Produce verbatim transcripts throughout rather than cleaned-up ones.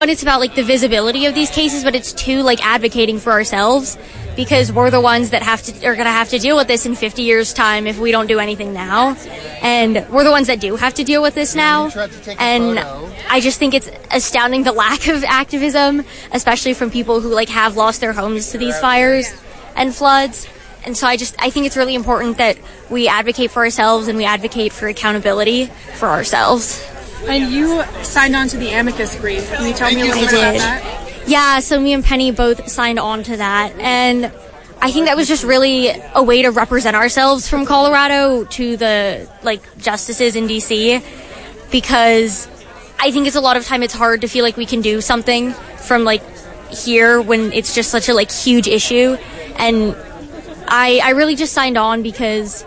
And it's about like the visibility of these cases, but it's too like advocating for ourselves, because we're the ones that have to are going to have to deal with this in fifty years time if we don't do anything now. And we're the ones that do have to deal with this now. And I just think it's astounding the lack of activism, especially from people who like have lost their homes to these fires and floods. And so I just I think it's really important that we advocate for ourselves and we advocate for accountability for ourselves. And you signed on to the amicus brief. Can you tell me a little bit about that? Yeah, so me and Penny both signed on to that. And I think that was just really a way to represent ourselves from Colorado to the, like, justices in D C, because I think it's a lot of time it's hard to feel like we can do something from, like, here when it's just such a, like, huge issue. And I, I really just signed on because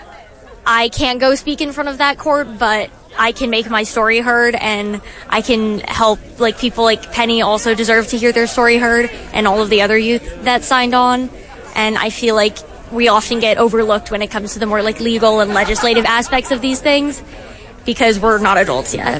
I can't go speak in front of that court, but I can make my story heard, and I can help, like, people like Penny also deserve to hear their story heard, and all of the other youth that signed on. And I feel like we often get overlooked when it comes to the more, like, legal and legislative aspects of these things, because we're not adults yet.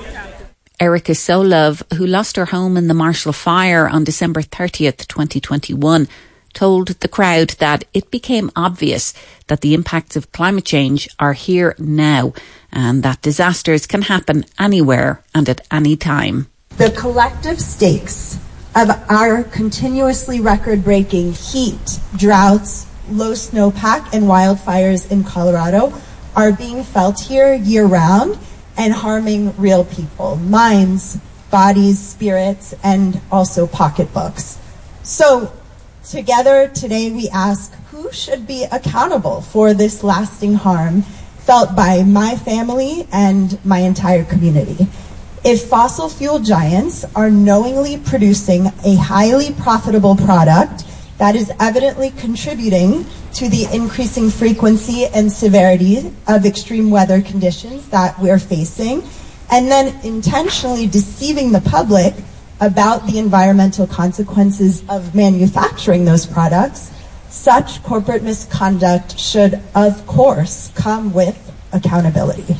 Erica Solove, who lost her home in the Marshall Fire on December thirtieth, twenty twenty-one, told the crowd that it became obvious that the impacts of climate change are here now and that disasters can happen anywhere and at any time. The collective stakes of our continuously record-breaking heat, droughts, low snowpack, and wildfires in Colorado are being felt here year-round and harming real people, minds, bodies, spirits, and also pocketbooks. So, together today we ask, who should be accountable for this lasting harm felt by my family and my entire community? If fossil fuel giants are knowingly producing a highly profitable product that is evidently contributing to the increasing frequency and severity of extreme weather conditions that we're facing, and then intentionally deceiving the public about the environmental consequences of manufacturing those products, such corporate misconduct should, of course, come with accountability.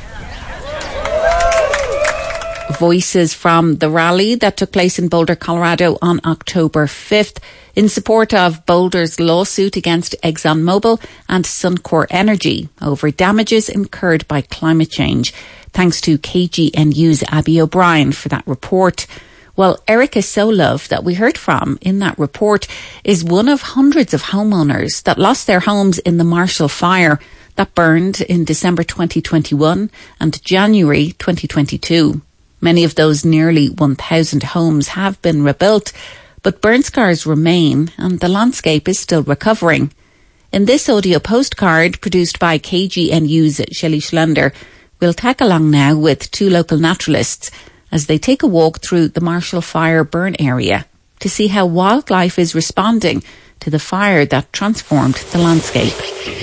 Voices from the rally that took place in Boulder, Colorado on October fifth in support of Boulder's lawsuit against ExxonMobil and Suncor Energy over damages incurred by climate change. Thanks to K G N U's Abby O'Brien for that report. Well, Erica Solove, that we heard from in that report, is one of hundreds of homeowners that lost their homes in the Marshall Fire that burned in December twenty twenty-one and January twenty twenty-two. Many of those nearly one thousand homes have been rebuilt, but burn scars remain and the landscape is still recovering. In this audio postcard produced by K G N U's Shelley Schlender, we'll tag along now with two local naturalists as they take a walk through the Marshall Fire burn area to see how wildlife is responding to the fire that transformed the landscape.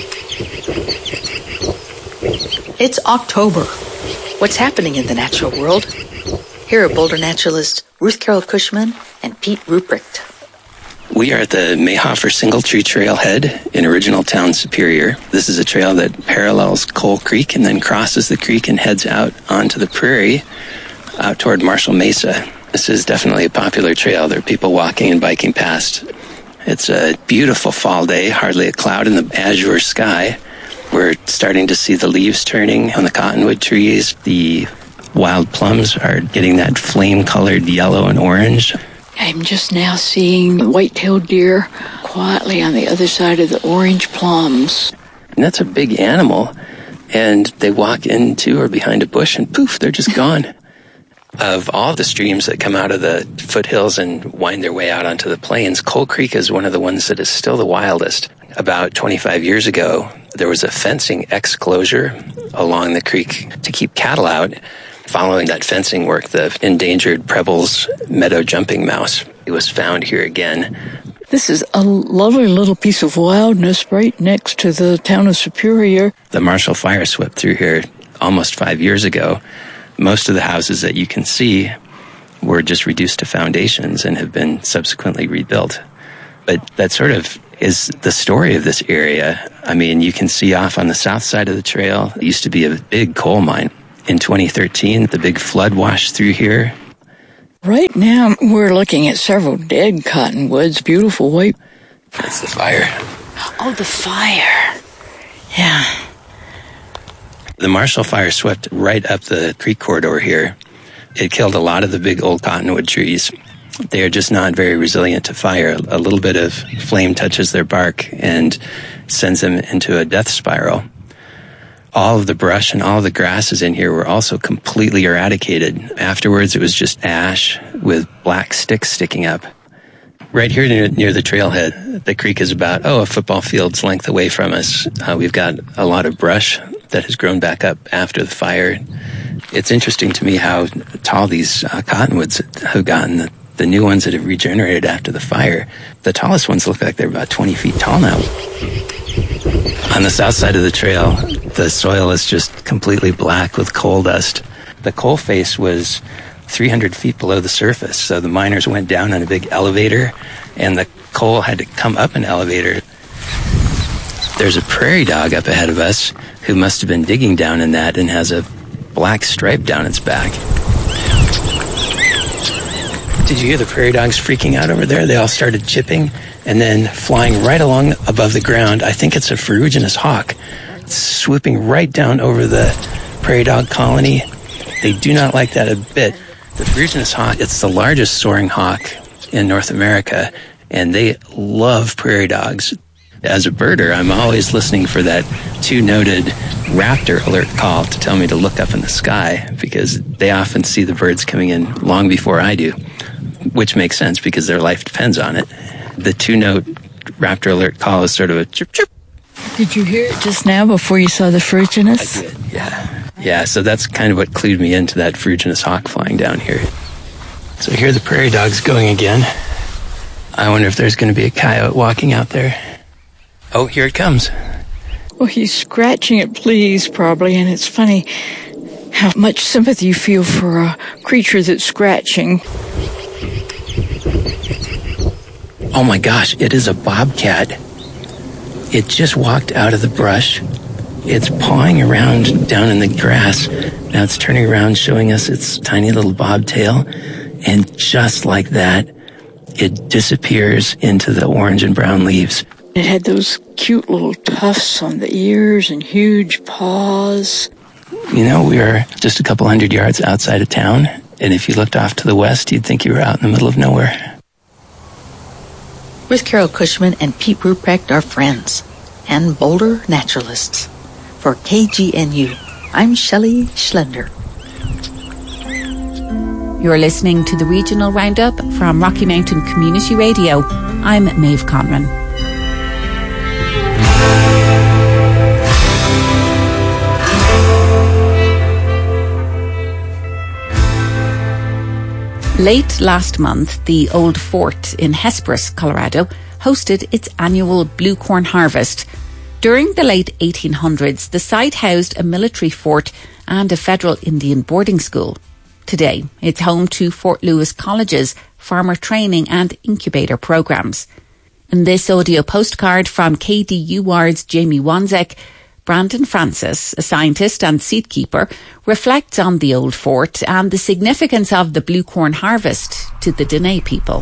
It's October. What's happening in the natural world? Here are Boulder naturalists Ruth Carol Cushman and Pete Ruprecht. We are at the Mayhofer Single Tree Trailhead in Original Town Superior. This is a trail that parallels Coal Creek and then crosses the creek and heads out onto the prairie out toward Marshall Mesa. This is definitely a popular trail. There are people walking and biking past. It's a beautiful fall day, hardly a cloud in the azure sky. We're starting to see the leaves turning on the cottonwood trees. The wild plums are getting that flame-colored yellow and orange. I'm just now seeing white-tailed deer quietly on the other side of the orange plums. And that's a big animal. And they walk into or behind a bush and poof, they're just gone. Of all the streams that come out of the foothills and wind their way out onto the plains, Coal Creek is one of the ones that is still the wildest. About twenty-five years ago, there was a fencing exclosure along the creek to keep cattle out. Following that fencing work, the endangered Preble's meadow jumping mouse was found here again. This is a lovely little piece of wildness right next to the town of Superior. The Marshall Fire swept through here almost five years ago. Most of the houses that you can see were just reduced to foundations and have been subsequently rebuilt. But that sort of is the story of this area. I mean, you can see off on the south side of the trail, it used to be a big coal mine. In twenty thirteen, the big flood washed through here. Right now, we're looking at several dead cottonwoods, beautiful white. That's the fire. Oh, the fire. Yeah. The Marshall Fire swept right up the creek corridor here. It killed a lot of the big old cottonwood trees. They are just not very resilient to fire. A little bit of flame touches their bark and sends them into a death spiral. All of the brush and all of the grasses in here were also completely eradicated. Afterwards, it was just ash with black sticks sticking up. Right here near, near the trailhead, the creek is about, oh, a football field's length away from us. Uh, we've got a lot of brush that has grown back up after the fire. It's interesting to me how tall these uh, cottonwoods have gotten, the, the new ones that have regenerated after the fire. The tallest ones look like they're about twenty feet tall now. On the south side of the trail, the soil is just completely black with coal dust. The coal face was three hundred feet below the surface, so the miners went down on a big elevator, and the coal had to come up an elevator. There's a prairie dog up ahead of us who must have been digging down in that and has a black stripe down its back. Did you hear the prairie dogs freaking out over there? They all started chipping and then flying right along above the ground. I think it's a ferruginous hawk. It's swooping right down over the prairie dog colony. They do not like that a bit. The ferruginous hawk, it's the largest soaring hawk in North America, and they love prairie dogs. As a birder, I'm always listening for that two-noted raptor alert call to tell me to look up in the sky, because they often see the birds coming in long before I do, which makes sense because their life depends on it. The two-note raptor alert call is sort of a chirp, chirp. Did you hear it just now before you saw the ferruginous? I did, yeah. Yeah, so that's kind of what clued me into that ferruginous hawk flying down here. So here the prairie dog's going again. I wonder if there's going to be a coyote walking out there. Oh, here it comes. Well, he's scratching at fleas, probably, and it's funny how much sympathy you feel for a creature that's scratching. Oh my gosh, it is a bobcat. It just walked out of the brush. It's pawing around down in the grass. Now it's turning around, showing us its tiny little bobtail. And just like that, it disappears into the orange and brown leaves. It had those cute little tufts on the ears and huge paws. You know, we are just a couple hundred yards outside of town, and if you looked off to the west, you'd think you were out in the middle of nowhere. Ruth Carol Cushman and Pete Ruprecht are friends and Boulder naturalists. For K G N U, I'm Shelley Schlender. You're listening to the Regional Roundup from Rocky Mountain Community Radio. I'm Maeve Conran. Late last month, the Old Fort in Hesperus, Colorado, hosted its annual blue corn harvest. During the late eighteen hundreds, the site housed a military fort and a federal Indian boarding school. Today, it's home to Fort Lewis College's farmer training and incubator programs. In this audio postcard from K D U R's Jamie Wanzek, Brandon Francis, a scientist and seed keeper, reflects on the old fort and the significance of the blue corn harvest to the Dene people.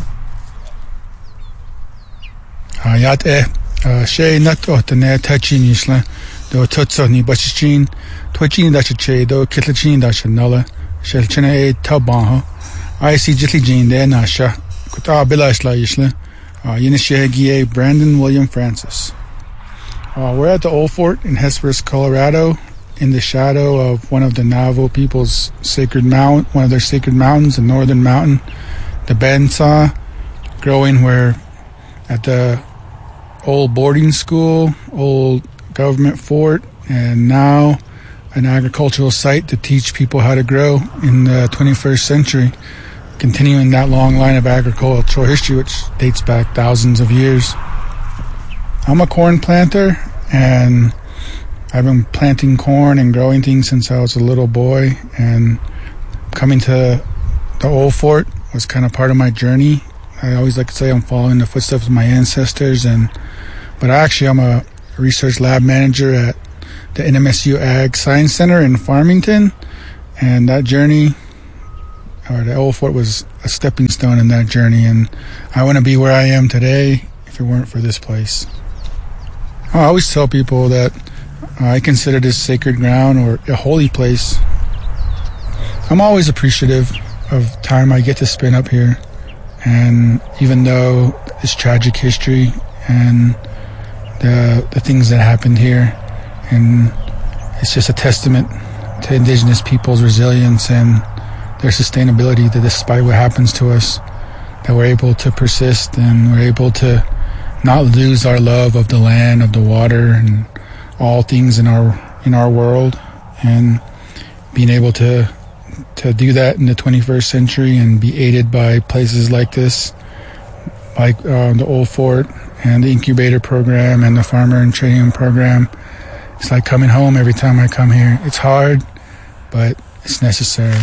Ayat eh shay nat o Dene tachin isla do tutso ni bachichin twichin da che do kitlachin da chanala shel chene tabaho I see jitli jin de nasha kuta bilasla isla Yinishagie Brandon William Francis. Uh, we're at the Old Fort in Hesperus, Colorado, in the shadow of one of the Navajo people's sacred mount, one of their sacred mountains, the Northern Mountain, the Bensaw, growing where at the old boarding school, old government fort, and now an agricultural site to teach people how to grow in the twenty-first century, continuing that long line of agricultural history which dates back thousands of years. I'm a corn planter, and I've been planting corn and growing things since I was a little boy, and coming to the Old Fort was kind of part of my journey. I always like to say I'm following the footsteps of my ancestors, and but actually I'm a research lab manager at the N M S U Ag Science Center in Farmington, and that journey or the old fort was a stepping stone in that journey, and I wouldn't be where I am today if it weren't for this place. I always tell people that I consider this sacred ground or a holy place. I'm always appreciative of time I get to spend up here, and even though it's tragic history and the the things that happened here, and it's just a testament to indigenous people's resilience and their sustainability, that despite what happens to us, that we're able to persist and we're able to not lose our love of the land, of the water, and all things in our in our world, and being able to to do that in the twenty-first century and be aided by places like this, like uh, the Old Fort and the incubator program and the farmer and training program. It's like coming home every time I come here. It's hard, but it's necessary.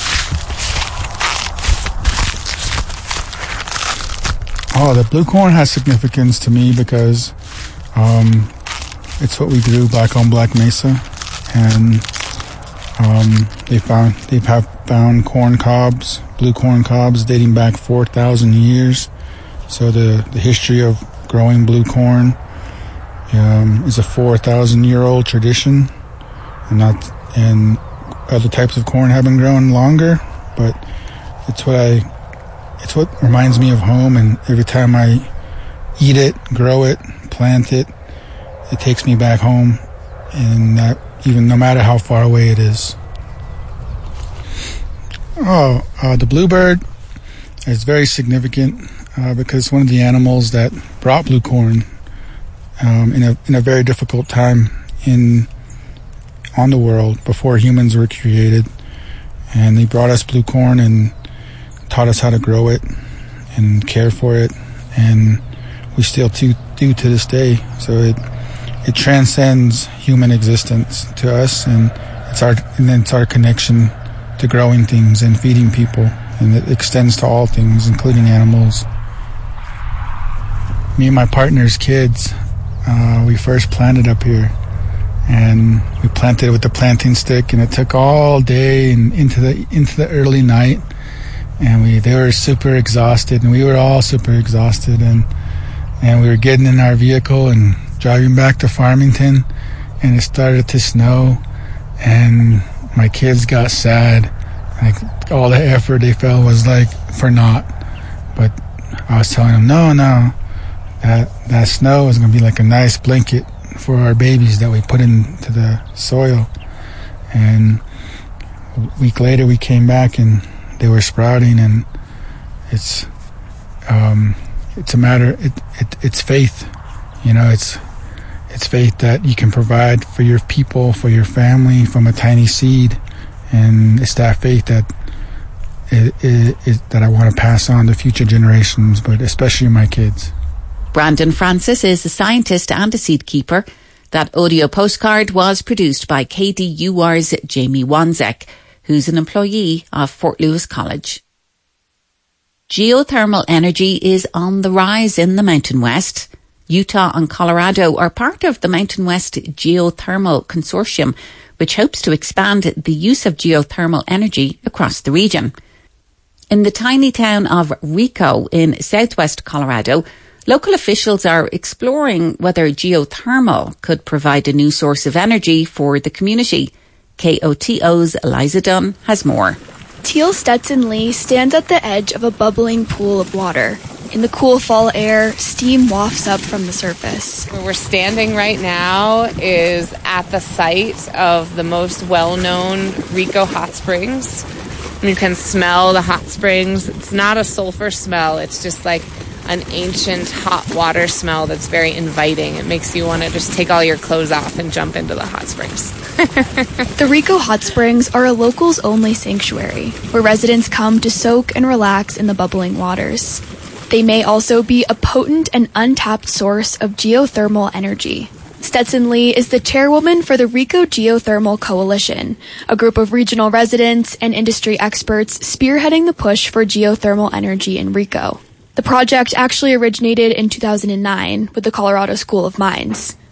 Oh, the blue corn has significance to me because um, it's what we grew back on Black Mesa, and um, they found they have found corn cobs, blue corn cobs, dating back four thousand years. So the the history of growing blue corn um, is a four thousand year old tradition, and not and other types of corn have been grown longer, but it's what I. It's what reminds me of home, and every time I eat it, grow it, plant it, it takes me back home, and that, even no matter how far away it is. Oh, uh, the bluebird is very significant uh, because one of the animals that brought blue corn um, in a in a very difficult time in on the world before humans were created, and they brought us blue corn and taught us how to grow it and care for it, and we still do, do to this day. So it it transcends human existence to us, and it's our and then it's our connection to growing things and feeding people, and it extends to all things, including animals. Me and my partner's kids, uh, we first planted up here, and we planted with the planting stick, and it took all day and into the into the early night. And we they were super exhausted, and we were all super exhausted, and and we were getting in our vehicle and driving back to Farmington, and it started to snow, and my kids got sad. Like, all the effort they felt was like for naught. But I was telling them, no, no, that that snow is gonna be like a nice blanket for our babies that we put into the soil. And a week later we came back and they were sprouting, and it's um, it's a matter. It, it it's faith, you know. It's it's faith that you can provide for your people, for your family, from a tiny seed, and it's that faith that it, it, it, that I want to pass on to future generations, but especially my kids. Brandon Francis is a scientist and a seed keeper. That audio postcard was produced by K D U R's Jamie Wanzek, who's an employee of Fort Lewis College. Geothermal energy is on the rise in the Mountain West. Utah and Colorado are part of the Mountain West Geothermal Consortium, which hopes to expand the use of geothermal energy across the region. In the tiny town of Rico in southwest Colorado, local officials are exploring whether geothermal could provide a new source of energy for the community. K O T O's Eliza Dunn has more. Teal Stetson Lee stands at the edge of a bubbling pool of water. In the cool fall air, steam wafts up from the surface. Where we're standing right now is at the site of the most well-known Rico hot springs. You can smell the hot springs. It's not a sulfur smell. It's just like an ancient hot water smell that's very inviting. It makes you want to just take all your clothes off and jump into the hot springs. The Rico Hot Springs are a locals only sanctuary where residents come to soak and relax in the bubbling waters. They may also be a potent and untapped source of geothermal energy. Stetson Lee is the chairwoman for the Rico Geothermal Coalition, a group of regional residents and industry experts spearheading the push for geothermal energy in Rico. The project actually originated in two thousand nine with the Colorado School of Mines.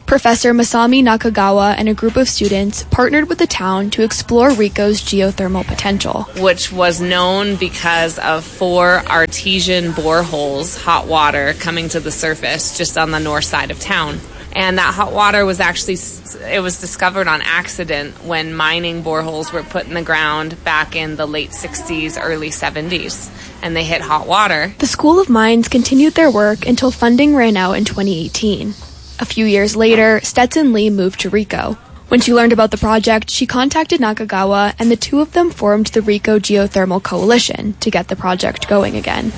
Professor Masami Nakagawa and a group of students partnered with the town to explore RICO's geothermal potential. Which was known because of four artesian boreholes, hot water, coming to the surface just on the north side of town. And that hot water was actually, it was discovered on accident when mining boreholes were put in the ground back in the late sixties, early seventies. And they hit hot water. The School of Mines continued their work until funding ran out in twenty eighteen. A few years later, Stetson Lee moved to RICO. When she learned about the project, she contacted Nakagawa, and the two of them formed the RICO Geothermal Coalition to get the project going again.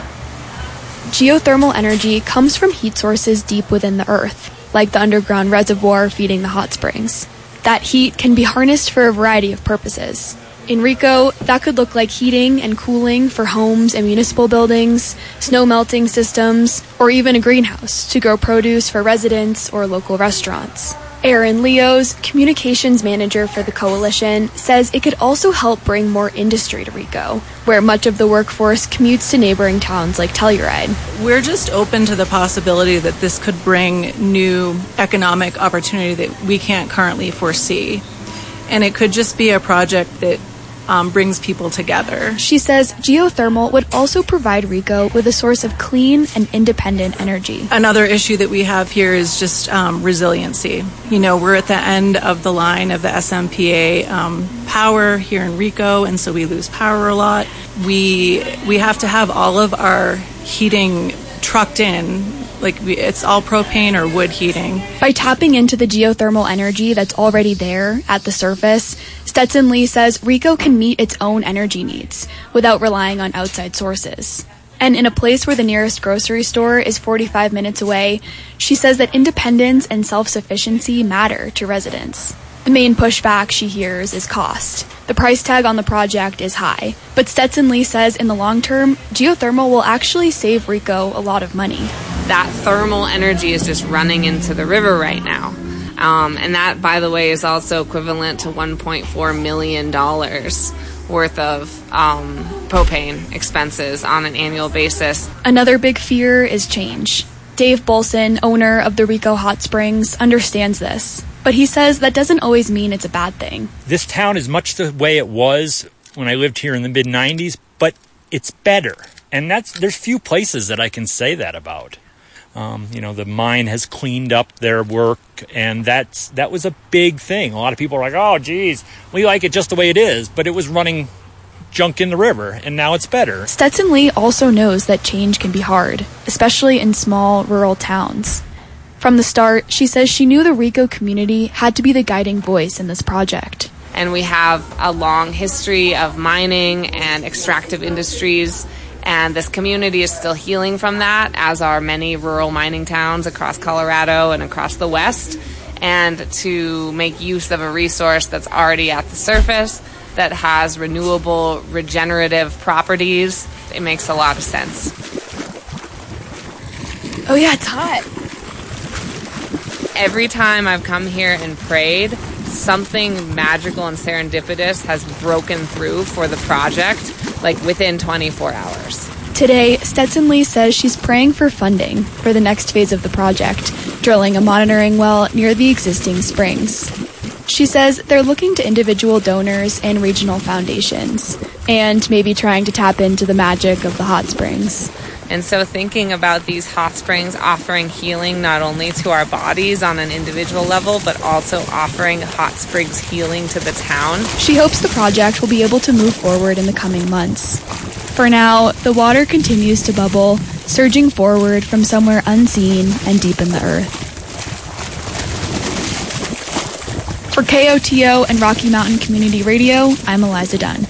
Geothermal energy comes from heat sources deep within the earth, like the underground reservoir feeding the hot springs. That heat can be harnessed for a variety of purposes. In RICO, that could look like heating and cooling for homes and municipal buildings, snow melting systems, or even a greenhouse to grow produce for residents or local restaurants. Aaron Leos, communications manager for the coalition, says it could also help bring more industry to RICO, where much of the workforce commutes to neighboring towns like Telluride. We're just open to the possibility that this could bring new economic opportunity that we can't currently foresee. And it could just be a project that Um, brings people together. She says geothermal would also provide RICO with a source of clean and independent energy. Another issue that we have here is just um, resiliency. You know, we're at the end of the line of the S M P A um, power here in RICO, and so we lose power a lot. We we have to have all of our heating trucked in. Like, we, it's all propane or wood heating. By tapping into the geothermal energy that's already there at the surface, Stetson Lee says RICO can meet its own energy needs without relying on outside sources. And in a place where the nearest grocery store is forty-five minutes away, she says that independence and self-sufficiency matter to residents. The main pushback she hears is cost. The price tag on the project is high, but Stetson Lee says in the long term, geothermal will actually save RICO a lot of money. That thermal energy is just running into the river right now. Um, and that, by the way, is also equivalent to one point four million dollars worth of um, propane expenses on an annual basis. Another big fear is change. Dave Bolson, owner of the RICO Hot Springs, understands this. But he says that doesn't always mean it's a bad thing. This town is much the way it was when I lived here in the mid nineties, but it's better. And that's there's few places that I can say that about. Um, you know, the mine has cleaned up their work, and that's that was a big thing. A lot of people are like, oh, geez, we like it just the way it is, but it was running junk in the river, and now it's better. Stetson Lee also knows that change can be hard, especially in small rural towns. From the start, she says she knew the RICO community had to be the guiding voice in this project. And we have a long history of mining and extractive industries, and this community is still healing from that, as are many rural mining towns across Colorado and across the West. And to make use of a resource that's already at the surface, that has renewable, regenerative properties, it makes a lot of sense. Oh yeah, it's hot. Every time I've come here and prayed, something magical and serendipitous has broken through for the project, like within twenty-four hours. Today, Stetson Lee says she's praying for funding for the next phase of the project, drilling a monitoring well near the existing springs. She says they're looking to individual donors and regional foundations, and maybe trying to tap into the magic of the hot springs. And so thinking about these hot springs offering healing not only to our bodies on an individual level, but also offering hot springs healing to the town. She hopes the project will be able to move forward in the coming months. For now, the water continues to bubble, surging forward from somewhere unseen and deep in the earth. For K O T O and Rocky Mountain Community Radio, I'm Eliza Dunn.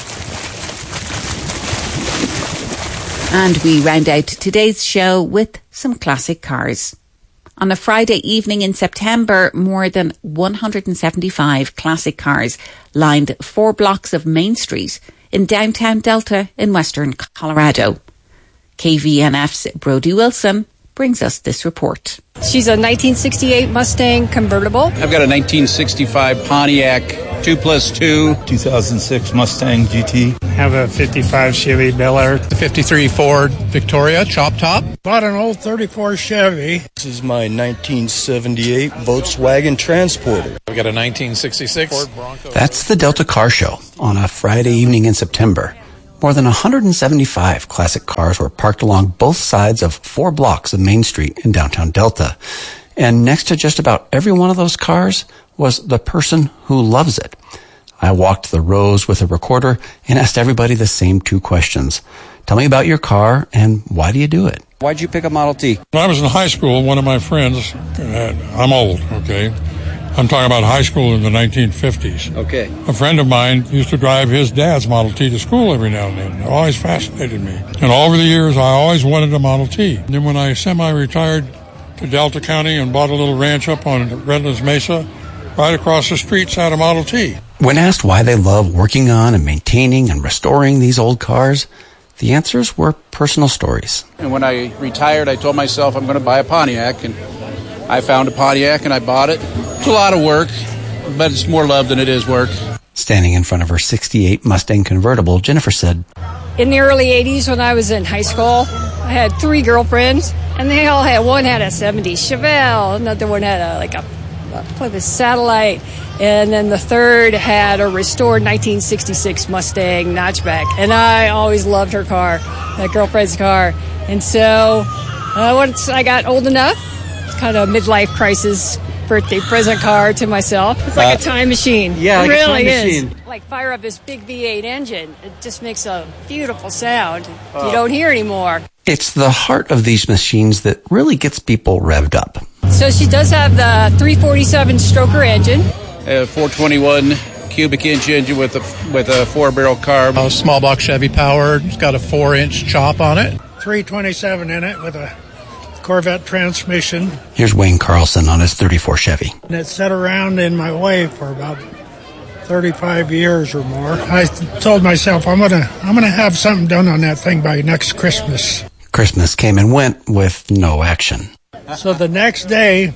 And we round out today's show with some classic cars. On a Friday evening in September, more than one hundred seventy-five classic cars lined four blocks of Main Street in downtown Delta in western Colorado. K V N F's Brodie Wilson brings us this report. She's a nineteen sixty-eight Mustang convertible. I've got a nineteen sixty-five Pontiac two plus two. two thousand six Mustang G T. Have a fifty-five Chevy Bel Air. The fifty-three Ford Victoria Chop Top. Bought an old thirty-four Chevy. This is my nineteen seventy-eight Volkswagen Transporter. We got a nineteen sixty-six Ford Bronco. That's the Delta Car Show on a Friday evening in September. More than one hundred seventy-five classic cars were parked along both sides of four blocks of Main Street in downtown Delta. And next to just about every one of those cars was the person who loves it. I walked the rows with a recorder and asked everybody the same two questions. Tell me about your car and why do you do it? Why'd you pick a Model T? When I was in high school, one of my friends, uh, I'm old, okay? I'm talking about high school in the nineteen fifties. Okay. A friend of mine used to drive his dad's Model T to school every now and then. It always fascinated me. And over the years, I always wanted a Model T. And then when I semi-retired to Delta County and bought a little ranch up on Redlands Mesa, right across the street sat a Model T. When asked why they love working on and maintaining and restoring these old cars, the answers were personal stories. And when I retired, I told myself I'm going to buy a Pontiac, and I found a Pontiac and I bought it. It's a lot of work, but it's more love than it is work. Standing in front of her sixty-eight Mustang convertible, Jennifer said, in the early eighties when I was in high school, I had three girlfriends, and they all had, one had a seventies Chevelle, another one had a, like a, a Plymouth Satellite, and then the third had a restored nineteen sixty-six Mustang notchback. And I always loved her car, that girlfriend's car. And so uh, once I got old enough, it's kind of a midlife crisis birthday present car to myself. It's like uh, a time machine. Yeah, it like really a time is. Machine. Like fire up this big V eight engine. It just makes a beautiful sound. Oh. You don't hear anymore. It's the heart of these machines that really gets people revved up. So she does have the three forty-seven stroker engine. A four twenty-one cubic inch engine with a with a four barrel carb. A small block Chevy powered. It's got a four inch chop on it. three twenty-seven in it with a Corvette transmission. Here's Wayne Carlson on his thirty-four Chevy. And it sat around in my way for about thirty-five years or more. I told myself I'm gonna I'm gonna have something done on that thing by next Christmas. Christmas came and went with no action. So the next day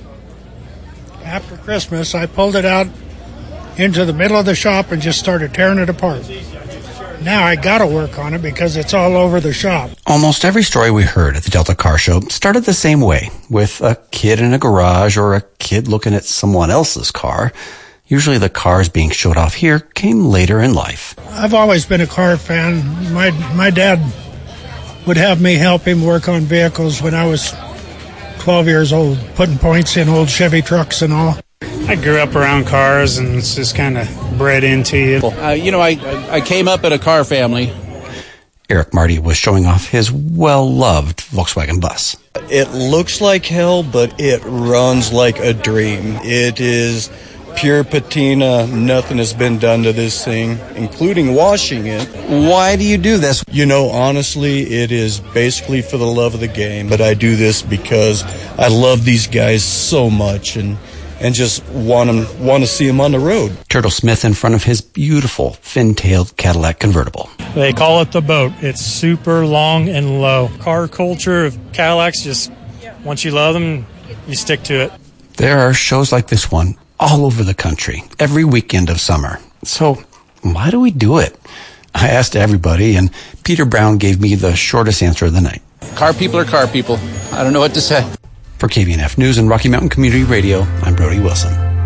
after Christmas, I pulled it out into the middle of the shop and just started tearing it apart. Now I gotta work on it because it's all over the shop. Almost every story we heard at the Delta Car Show started the same way, with a kid in a garage or a kid looking at someone else's car. Usually the cars being showed off here came later in life. I've always been a car fan. My my dad would have me help him work on vehicles when I was twelve years old, putting points in old Chevy trucks and all. I grew up around cars and it's just kind of bred into you. Uh, you know, I I came up in a car family. Eric Marty was showing off his well-loved Volkswagen bus. It looks like hell, but it runs like a dream. It is pure patina. Nothing has been done to this thing, including washing it. Why do you do this? You know, honestly, it is basically for the love of the game. But I do this because I love these guys so much and and just want them, want to see them on the road. Turtle Smith in front of his beautiful fin-tailed Cadillac convertible. They call it the boat. It's super long and low. Car culture of Cadillacs, just once you love them, you stick to it. There are shows like this one all over the country, every weekend of summer. So why do we do it? I asked everybody, and Peter Brown gave me the shortest answer of the night. Car people are car people. I don't know what to say. For K B N F News and Rocky Mountain Community Radio, I'm Brody Wilson.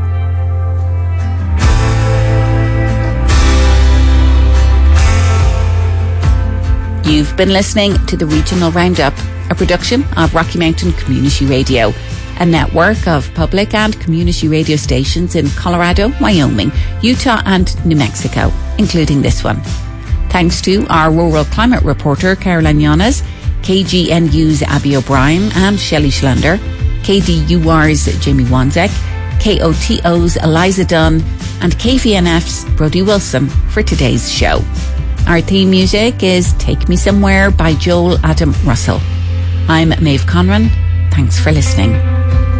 You've been listening to the Regional Roundup, a production of Rocky Mountain Community Radio, a network of public and community radio stations in Colorado, Wyoming, Utah and New Mexico, including this one. Thanks to our rural climate reporter, Caroline Yanes, K G N U's Abby O'Brien and Shelley Schlender, K D U R's Jamie Wanzek, K O T O's Eliza Dunn, and K V N F's Brody Wilson for today's show. Our theme music is Take Me Somewhere by Joel Adam Russell. I'm Maeve Conran. Thanks for listening.